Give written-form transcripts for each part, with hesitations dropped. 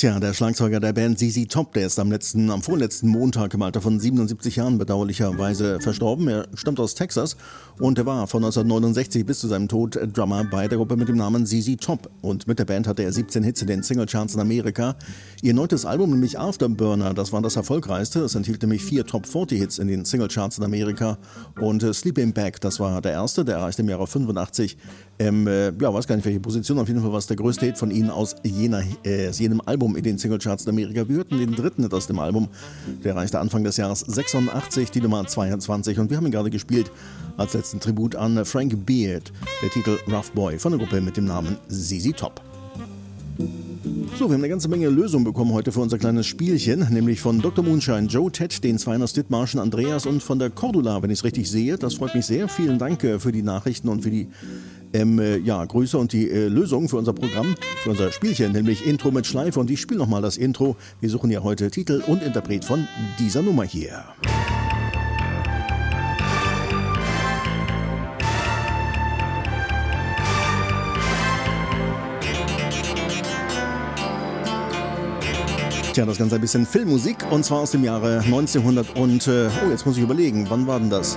Tja, der Schlagzeuger der Band ZZ Top, der ist am vorletzten Montag im Alter von 77 Jahren bedauerlicherweise verstorben. Er stammt aus Texas und er war von 1969 bis zu seinem Tod Drummer bei der Gruppe mit dem Namen ZZ Top. Und mit der Band hatte er 17 Hits in den Singlecharts in Amerika. Ihr neues Album, nämlich Afterburner, das war das erfolgreichste. Es enthielt nämlich 4 Top-40 Hits in den Singlecharts in Amerika. Und Sleeping Bag, das war der erste, der erreichte im Jahre 85. Weiß gar nicht welche Position, auf jeden Fall war es der größte Hit von ihnen aus jenem Album in den Singlecharts in Amerika. Wir hörten den dritten Hit aus dem Album, der erreichte Anfang des Jahres 86, die Nummer 22, und wir haben ihn gerade gespielt als letzten Tribut an Frank Beard, der Titel Rough Boy von der Gruppe mit dem Namen ZZ Top. So, wir haben eine ganze Menge Lösungen bekommen heute für unser kleines Spielchen, nämlich von Dr. Moonshine, Joe, Ted, den Zweiner, Dithmarschen, Andreas und von der Cordula, wenn ich es richtig sehe. Das freut mich sehr. Vielen Dank für die Nachrichten und für die Grüße und die Lösungen für unser Programm, für unser Spielchen, nämlich Intro mit Schleife. Und ich spiele nochmal das Intro. Wir suchen ja heute Titel und Interpret von dieser Nummer hier. Tja, das Ganze ein bisschen Filmmusik, und zwar aus dem Jahre 1900 und, jetzt muss ich überlegen, wann war denn das?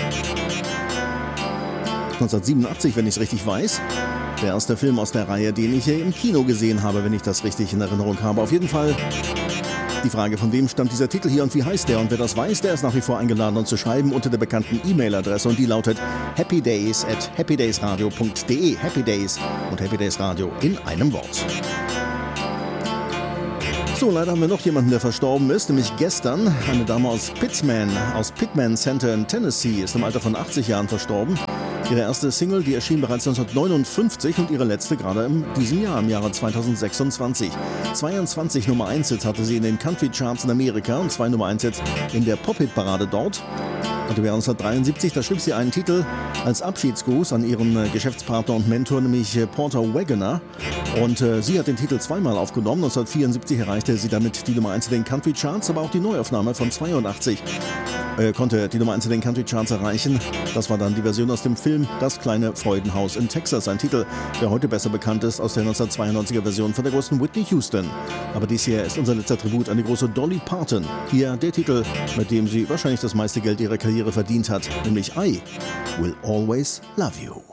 1987, wenn ich es richtig weiß. Der erste Film aus der Reihe, den ich im Kino gesehen habe, wenn ich das richtig in Erinnerung habe. Auf jeden Fall die Frage, von wem stammt dieser Titel hier und wie heißt der? Und wer das weiß, der ist nach wie vor eingeladen, uns zu schreiben unter der bekannten E-Mail-Adresse, und die lautet happydays@happydaysradio.de. Happy Days und Happy Days Radio in einem Wort. So, leider haben wir noch jemanden, der verstorben ist, nämlich gestern. Eine Dame aus Pittman Center in Tennessee, ist im Alter von 80 Jahren verstorben. Ihre erste Single, die erschien bereits 1959, und ihre letzte gerade in diesem Jahr, im Jahre 2026. 22 Nummer 1 Hits hatte sie in den Country Charts in Amerika und 2 Nummer 1 Hits in der Pop-Hit-Parade dort. Und im Jahr 1973, da schrieb sie einen Titel als Abschiedsgruß an ihren Geschäftspartner und Mentor, nämlich Porter Wagoner. Und sie hat den Titel zweimal aufgenommen. 1974 erreichte sie damit die Nummer 1 in den Country Charts, aber auch die Neuaufnahme von 82 konnte die Nummer 1 in den Country Charts erreichen. Das war dann die Version aus dem Film Das kleine Freudenhaus in Texas. Ein Titel, der heute besser bekannt ist aus der 1992er Version von der großen Whitney Houston. Aber dies hier ist unser letzter Tribut an die große Dolly Parton. Hier der Titel, mit dem sie wahrscheinlich das meiste Geld ihrer Karriere verdient hat, nämlich I Will Always Love You.